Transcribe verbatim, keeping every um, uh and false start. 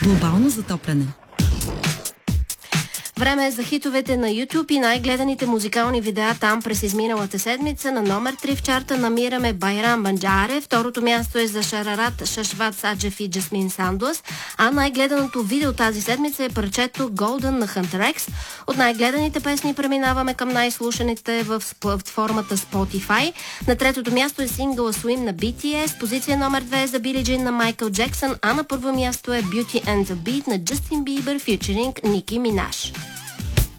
Глобално затопляне. Време е за хитовете на YouTube и най-гледаните музикални видеа там през изминалата седмица. На номер три в чарта намираме Байрам Банджаре. Второто място е за Шарарат Шашват Саджев и Джасмин Сандос. А най-гледаното видео тази седмица е парчето Golden на Hunter X. От най-гледаните песни преминаваме към най-слушаните в платформата Spotify. На третото място е сингъла Swim на Би Ти Ес. Позиция номер две е за Billie Jean на Майкъл Джексън. А на първо място е Beauty and the Beat на Justin Bieber featuring Nicki Minaj.